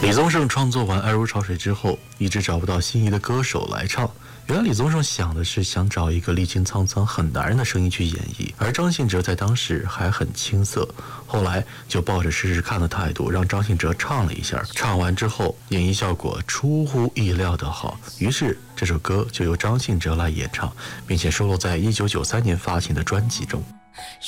李宗盛创作完《爱如潮水》之后，一直找不到心仪的歌手来唱。原来李宗盛想的是想找一个历经沧桑很男人的声音去演绎，而张信哲在当时还很青涩，后来就抱着试试看的态度，让张信哲唱了一下，唱完之后演绎效果出乎意料的好，于是这首歌就由张信哲来演唱，并且收录在1993年发行的专辑中。